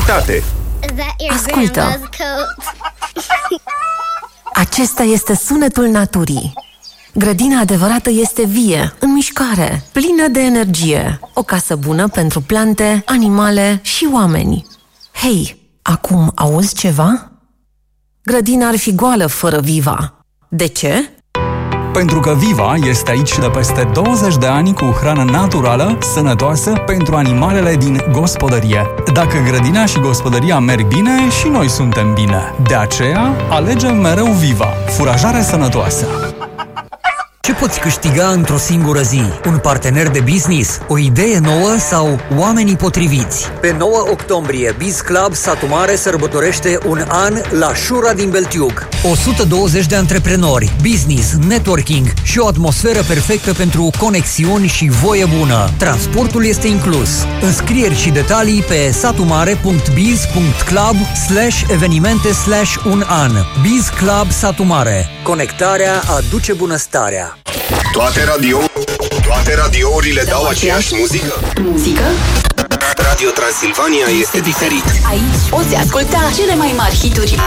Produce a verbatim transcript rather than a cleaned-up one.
calitate. Ascultă! Acesta este sunetul naturii. Grădina adevărată este vie, în mișcare, plină de energie. O casă bună pentru plante, animale și oameni. Hei, acum auzi ceva? Grădina ar fi goală fără Viva. De ce? Pentru că Viva este aici de peste douăzeci de ani cu hrană naturală, sănătoasă pentru animalele din gospodărie. Dacă grădina și gospodăria merg bine, și noi suntem bine. De aceea, alegem mereu Viva, furajare sănătoasă. Ce poți câștiga într-o singură zi? Un partener de business? O idee nouă sau oamenii potriviți? Pe nouă octombrie, Biz Club Satu Mare sărbătorește un an la Șura din Beltiug. o sută douăzeci de antreprenori, business, networking și o atmosferă perfectă pentru conexiuni și voie bună. Transportul este inclus. Înscrieri și detalii pe satumare punct biz punct club slash evenimente slash un an. Biz Club Satu Mare. Conectarea aduce bunăstarea. Toate radio, toate radiourile dau aceeași muzică. Muzică? Radio Transilvania este diferit. Aici poți asculta cele mai mari hituri.